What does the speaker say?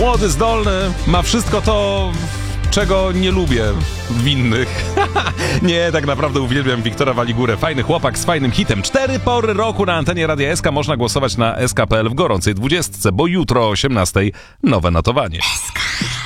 Młody, zdolny, ma wszystko to, czego nie lubię w innych. Nie, tak naprawdę uwielbiam Wiktora Waligurę. Fajny chłopak z fajnym hitem. 4 pory roku na antenie Radia SK. Można głosować na SK.pl w gorącej 20, bo jutro o 18 nowe notowanie.